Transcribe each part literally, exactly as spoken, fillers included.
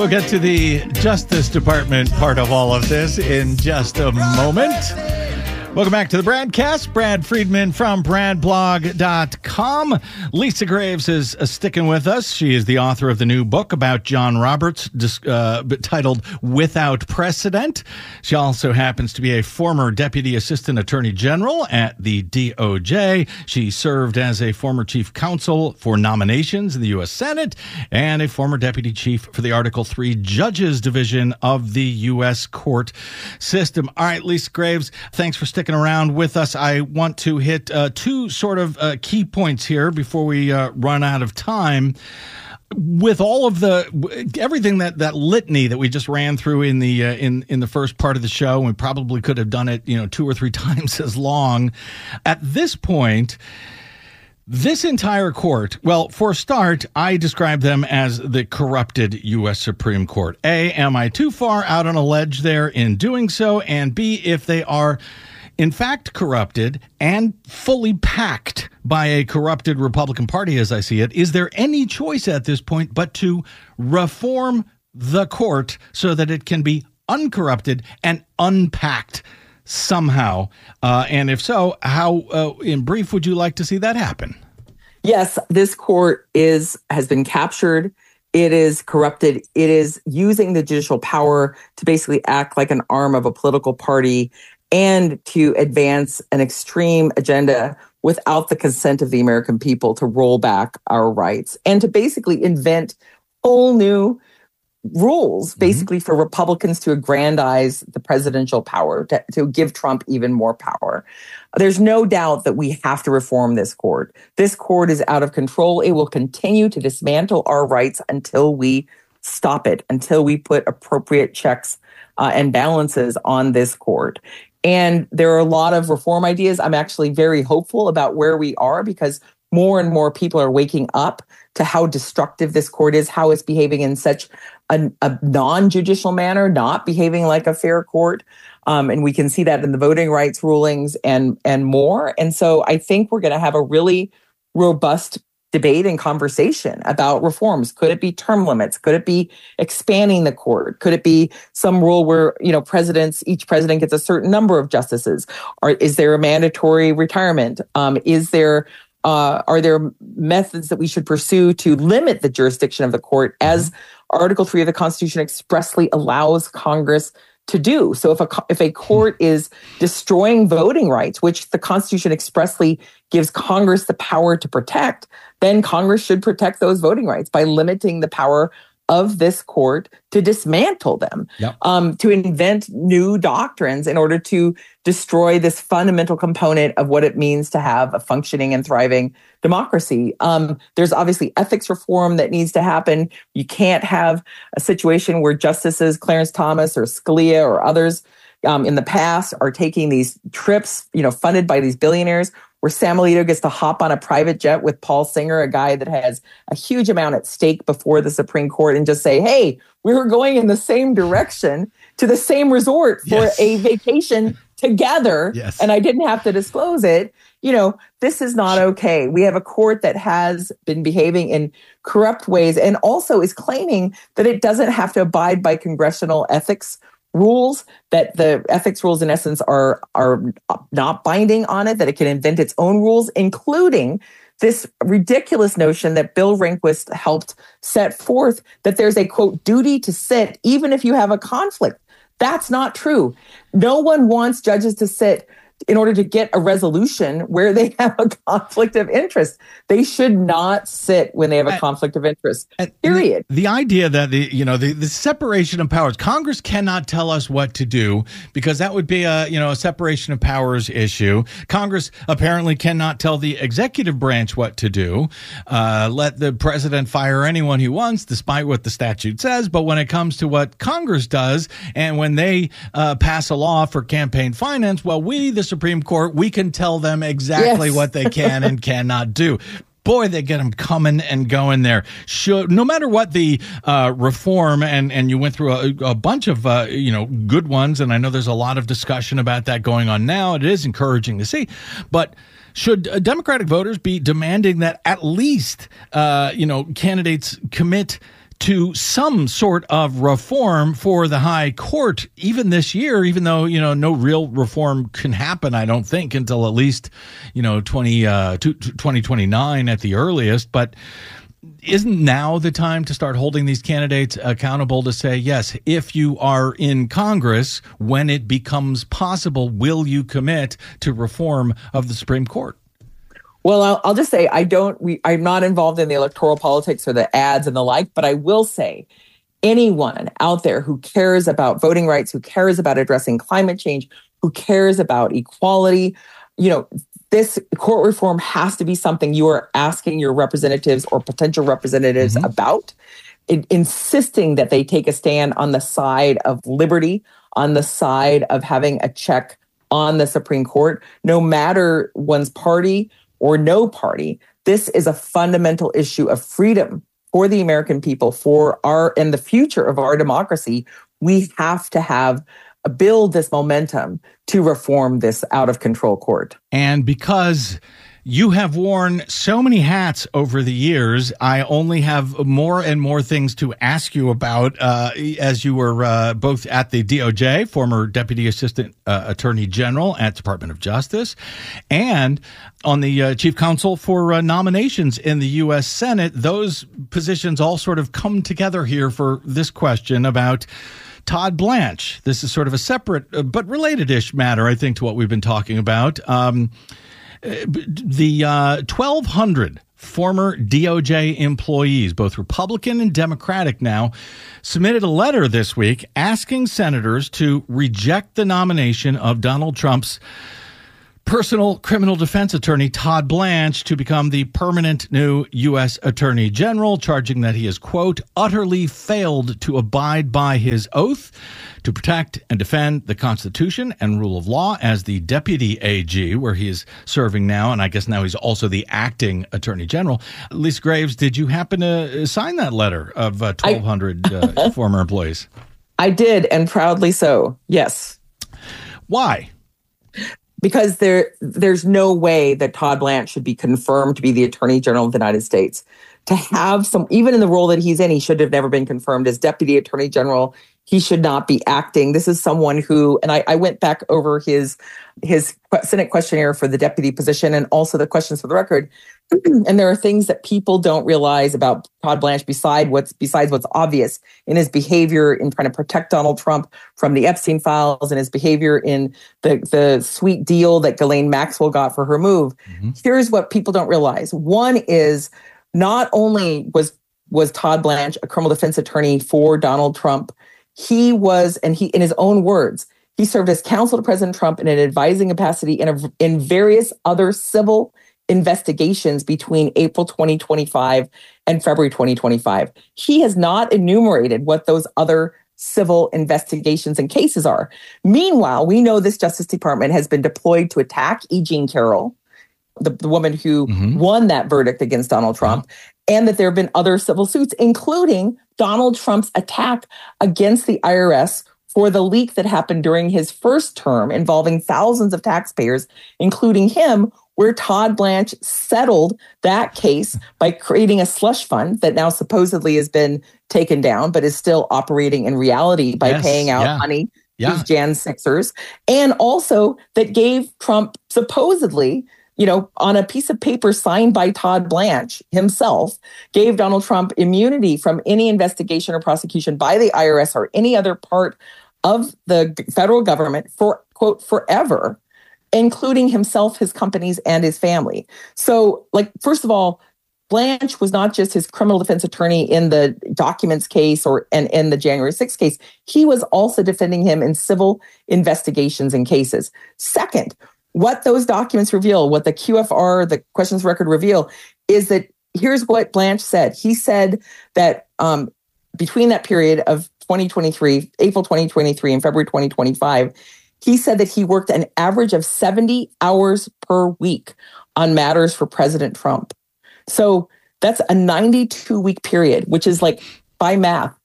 We'll get to the Justice Department part of all of this in just a moment. Welcome back to the Bradcast. Brad Friedman from brad blog dot com. Lisa Graves is uh, sticking with us. She is the author of the new book about John Roberts, uh, titled Without Precedent. She also happens to be a former Deputy Assistant Attorney General at the D O J. She served as a former Chief Counsel for Nominations in the U S Senate and a former Deputy Chief for the Article three Judges Division of the U S Court System. All right, Lisa Graves, thanks for sticking around with us. I want to hit uh, two sort of uh, key points here before we uh, run out of time. With all of the everything that that litany that we just ran through in the uh, in in the first part of the show, we probably could have done it, you know, two or three times as long. At this point, this entire court, well, for a start, I describe them as the corrupted U S Supreme Court. A, am I too far out on a ledge there in doing so? And B, if they are in fact corrupted and fully packed by a corrupted Republican Party, as I see it, is there any choice at this point but to reform the court so that it can be uncorrupted and unpacked somehow? Uh, and if so, how, uh, in brief, would you like to see that happen? Yes, this court is has been captured. It is corrupted. It is using the judicial power to basically act like an arm of a political party and to advance an extreme agenda without the consent of the American people to roll back our rights and to basically invent whole new rules, basically mm-hmm. for Republicans to aggrandize the presidential power, to, to give Trump even more power. There's no doubt that we have to reform this court. This court is out of control. It will continue to dismantle our rights until we stop it, until we put appropriate checks uh, and balances on this court. And there are a lot of reform ideas. I'm actually very hopeful about where we are because more and more people are waking up to how destructive this court is, how it's behaving in such a, a non-judicial manner, not behaving like a fair court. Um, and we can see that in the voting rights rulings and, and more. And so I think we're going to have a really robust debate and conversation about reforms. Could it be term limits? Could it be expanding the court? Could it be some rule where, you know, presidents, each president gets a certain number of justices? Or is there a mandatory retirement? Um, is there, uh, are there methods that we should pursue to limit the jurisdiction of the court as Article three of the Constitution expressly allows Congress to do? So if a if a court is destroying voting rights, which the Constitution expressly gives Congress the power to protect, then Congress should protect those voting rights by limiting the power of this court to dismantle them, yep. um, to invent new doctrines in order to destroy this fundamental component of what it means to have a functioning and thriving democracy. Um, there's obviously ethics reform that needs to happen. You can't have a situation where justices Clarence Thomas or Scalia or others um, in the past are taking these trips, you know, funded by these billionaires, where Sam Alito gets to hop on a private jet with Paul Singer, a guy that has a huge amount at stake before the Supreme Court, and just say, hey, we were going in the same direction to the same resort for yes. a vacation together, yes. and I didn't have to disclose it. You know, this is not okay. We have a court that has been behaving in corrupt ways and also is claiming that it doesn't have to abide by congressional ethics rules, that the ethics rules in essence are are not binding on it, that it can invent its own rules, including this ridiculous notion that Bill Rehnquist helped set forth that there's a, quote, duty to sit even if you have a conflict. That's not true. No one wants judges to sit in order to get a resolution where they have a conflict of interest. They should not sit when they have a conflict of interest, period. The, the idea that the, you know, the, the separation of powers, Congress cannot tell us what to do because that would be a, you know, a separation of powers issue. Congress apparently cannot tell the executive branch what to do. Uh, let the president fire anyone he wants, despite what the statute says. But when it comes to what Congress does and when they uh, pass a law for campaign finance, well, we, the Supreme Court, we can tell them exactly yes. what they can and cannot do. Boy, they get them coming and going there. Should, no matter what the uh, reform, and, and you went through a, a bunch of uh, you know good ones, and I know there's a lot of discussion about that going on now. It is encouraging to see, but should uh, Democratic voters be demanding that at least uh, you know candidates commit to some sort of reform for the High Court, even this year, even though, you know, no real reform can happen, I don't think, until at least, you know, twenty, uh, twenty twenty-nine at the earliest. But isn't now the time to start holding these candidates accountable to say, yes, if you are in Congress, when it becomes possible, will you commit to reform of the Supreme Court? Well, I'll, I'll just say I don't, we, I'm not involved in the electoral politics or the ads and the like, but I will say anyone out there who cares about voting rights, who cares about addressing climate change, who cares about equality, you know, this court reform has to be something you are asking your representatives or potential representatives mm-hmm. about, in, insisting that they take a stand on the side of liberty, on the side of having a check on the Supreme Court, no matter one's party or no party. This is a fundamental issue of freedom for the American people, for our and the future of our democracy. We have to have build this momentum to reform this out of control court. And because you have worn so many hats over the years, I only have more and more things to ask you about uh, as you were uh, both at the D O J, former Deputy Assistant uh, Attorney General at Department of Justice, and on the uh, Chief Counsel for uh, Nominations in the U S Senate. Those positions all sort of come together here for this question about Todd Blanche. This is sort of a separate uh, but related-ish matter, I think, to what we've been talking about. Um, the uh, twelve hundred former D O J employees, both Republican and Democratic now, submitted a letter this week asking senators to reject the nomination of Donald Trump's personal criminal defense attorney, Todd Blanche, to become the permanent new U S Attorney General, charging that he has, quote, utterly failed to abide by his oath to protect and defend the Constitution and rule of law as the Deputy A G, where he is serving now, and I guess now he's also the acting Attorney General. Lisa Graves, did you happen to sign that letter of uh, twelve hundred I, uh, former employees? I did, and proudly so, yes. Why? Because there, there's no way that Todd Blanche should be confirmed to be the Attorney General of the United States. To have some, even in the role that he's in, he should have never been confirmed as Deputy Attorney General. He should not be acting. This is someone who, and I, I went back over his his Senate questionnaire for the deputy position and also the questions for the record. And there are things that people don't realize about Todd Blanche beside what's besides what's obvious in his behavior in trying to protect Donald Trump from the Epstein files and his behavior in the, the sweet deal that Ghislaine Maxwell got for her move. Mm-hmm. Here's what people don't realize. One is not only was was Todd Blanche a criminal defense attorney for Donald Trump, he was, and he, in his own words, he served as counsel to President Trump in an advising capacity in, a, in various other civil investigations between April twenty twenty-five and February twenty twenty-five. He has not enumerated what those other civil investigations and cases are. Meanwhile, we know this Justice Department has been deployed to attack E. Jean Carroll, the, the woman who mm-hmm. won that verdict against Donald Trump, mm-hmm. and that there have been other civil suits, including Donald Trump's attack against the I R S for the leak that happened during his first term involving thousands of taxpayers, including him, where Todd Blanche settled that case by creating a slush fund that now supposedly has been taken down, but is still operating in reality by yes, paying out yeah. money yeah. to Jan Sixers, and also that gave Trump supposedly, you know, on a piece of paper signed by Todd Blanche himself, gave Donald Trump immunity from any investigation or prosecution by the I R S or any other part of the federal government for, quote, forever, including himself, his companies, and his family. So, like, first of all, Blanche was not just his criminal defense attorney in the documents case or and in the January sixth case. He was also defending him in civil investigations and cases. Second, what those documents reveal, what the Q F R, the questions record reveal, is that here's what Blanche said. He said that um, between that period of twenty twenty-three, April twenty twenty-three and February twenty twenty-five, he said that he worked an average of seventy hours per week on matters for President Trump. So that's a ninety-two week period, which is like, by math,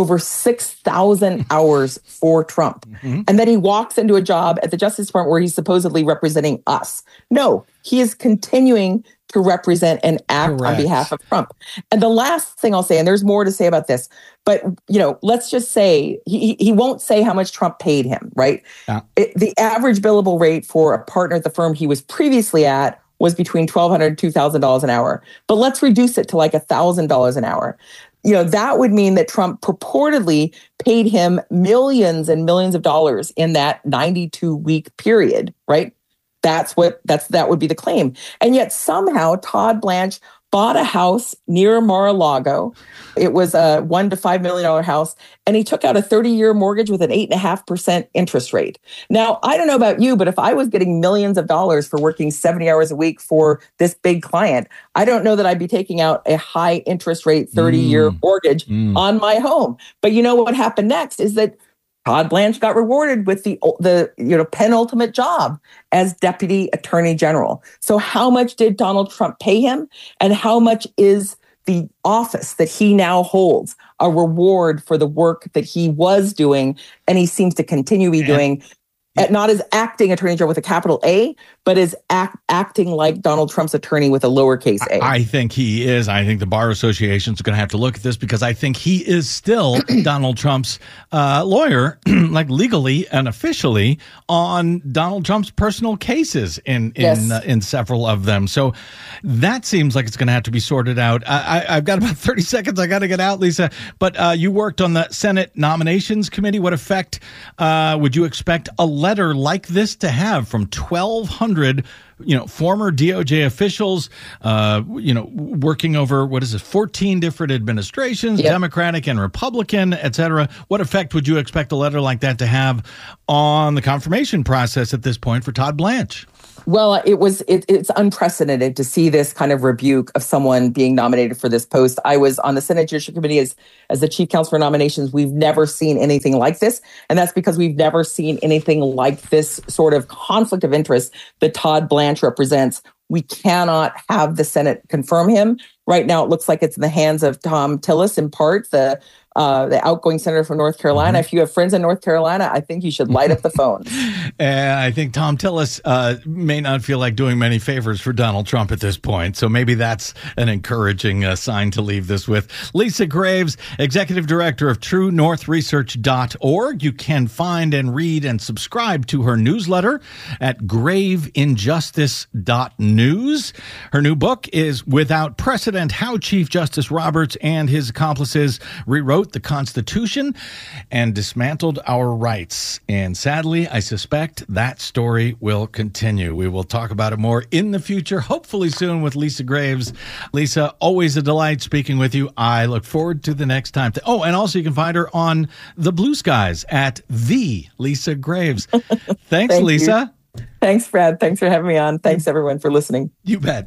over six thousand hours for Trump. Mm-hmm. And then he walks into a job at the Justice Department where he's supposedly representing us. No, he is continuing to represent and act Correct. On behalf of Trump. And the last thing I'll say, and there's more to say about this, but, you know, let's just say he, he won't say how much Trump paid him, right? Yeah. It, the average billable rate for a partner at the firm he was previously at was between twelve hundred dollars and two thousand dollars an hour. But let's reduce it to like one thousand dollars an hour. You know, that would mean that Trump purportedly paid him millions and millions of dollars in that ninety-two week period, right? That's what that's that would be the claim. And yet somehow Todd Blanche bought a house near Mar-a-Lago. It was a one to five million dollar house, and he took out a thirty year mortgage with an eight and a half percent interest rate. Now, I don't know about you, but if I was getting millions of dollars for working seventy hours a week for this big client, I don't know that I'd be taking out a high interest rate thirty year mm. mortgage mm. on my home. But you know what happened next is that Todd Blanche got rewarded with the the you know penultimate job as Deputy Attorney General. So how much did Donald Trump pay him, and how much is the office that he now holds a reward for the work that he was doing and he seems to continue to be doing? At not as acting attorney general with a capital A, but as act, acting like Donald Trump's attorney with a lowercase a. I think he is. I think the Bar Association is going to have to look at this because I think he is still Donald Trump's uh, lawyer, like legally and officially on Donald Trump's personal cases in in, yes. uh, in several of them. So that seems like it's going to have to be sorted out. I, I, I've got about thirty seconds. I got to get out, Lisa. But uh, you worked on the Senate Nominations Committee. What effect uh, would you expect a letter like this to have from twelve hundred, you know, former D O J officials, uh, you know, working over, what is it, fourteen different administrations, yep. Democratic and Republican, et cetera. What effect would you expect a letter like that to have on the confirmation process at this point for Todd Blanche? Well, it was it, it's unprecedented to see this kind of rebuke of someone being nominated for this post. I was on the Senate Judiciary Committee as, as the chief counsel for nominations. We've never seen anything like this. And that's because we've never seen anything like this sort of conflict of interest that Todd Blanche represents. We cannot have the Senate confirm him. Right now, it looks like it's in the hands of Tom Tillis, in part, the uh, the outgoing senator from North Carolina. Mm-hmm. If you have friends in North Carolina, I think you should light up the phone. And I think Tom Tillis uh, may not feel like doing many favors for Donald Trump at this point. So maybe that's an encouraging uh, sign to leave this with. Lisa Graves, executive director of true north research dot org. You can find and read and subscribe to her newsletter at grave injustice dot news. Her new book is Without Precedent: How Chief Justice Roberts and his accomplices rewrote the Constitution and dismantled our rights. And sadly, I suspect that story will continue. We will talk about it more in the future, hopefully soon, with Lisa Graves. Lisa, always a delight speaking with you. I look forward to the next time. Oh, and also you can find her on the Blue Skies at the Lisa Graves. Thanks, Thank Lisa. You. Thanks, Brad. Thanks for having me on. Thanks, everyone, for listening. You bet.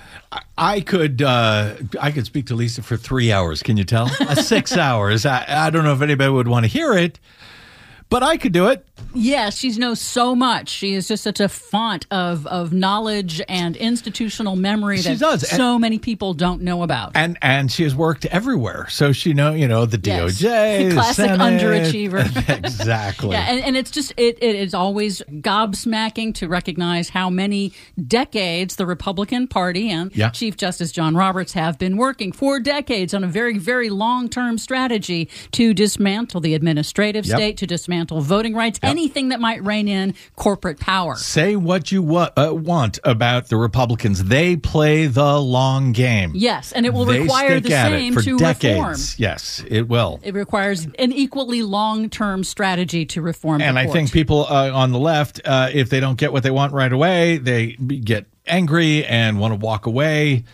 I could uh, I could speak to Lisa for three hours. Can you tell? Uh, six hours. I, I don't know if anybody would want to hear it, but I could do it. Yes, she knows so much. She is just such a font of, of knowledge and institutional memory she that does. so and, many people don't know about. And and she has worked everywhere, so she know you know the D O J, yes. Classic the underachiever. Exactly. Yeah, and, and it's just it it is always gobsmacking to recognize how many decades the Republican Party and yeah. Chief Justice John Roberts have been working for decades on a very very long term strategy to dismantle the administrative yep. state, to dismantle voting rights. Yep. Anything that might rein in corporate power. Say what you wa- uh, want about the Republicans. They play the long game. Yes, and it will they require the same to decades. reform. Yes, it will. It requires an equally long-term strategy to reform and the I court. think people uh, on the left, uh, if they don't get what they want right away, they get angry and want to walk away.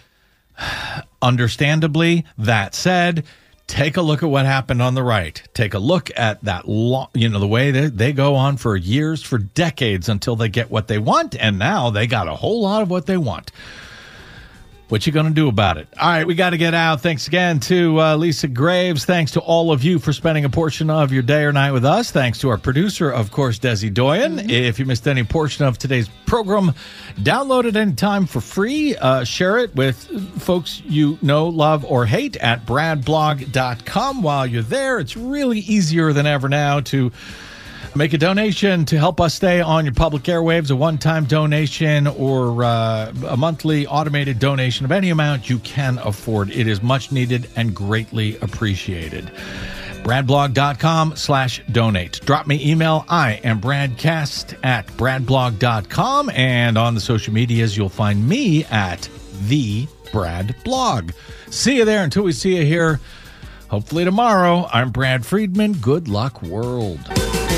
Understandably, that said, take a look at what happened on the right. Take a look at that, lo- you know, the way they, they go on for years, for decades until they get what they want. And now they got a whole lot of what they want. What you going to do about it? All right, we got to get out. Thanks again to uh, Lisa Graves. Thanks to all of you for spending a portion of your day or night with us. Thanks to our producer, of course, Desi Doyen. Mm-hmm. If you missed any portion of today's program, download it anytime for free. Uh, share it with folks you know, love, or hate at brad blog dot com. While you're there, it's really easier than ever now to make a donation to help us stay on your public airwaves, a one-time donation or uh, a monthly automated donation of any amount you can afford. It is much needed and greatly appreciated. brad blog dot com slash donate. Drop me email. I am Bradcast at brad blog dot com. And on the social medias, you'll find me at The Brad Blog. See you there until we see you here, hopefully tomorrow. I'm Brad Friedman. Good luck, world.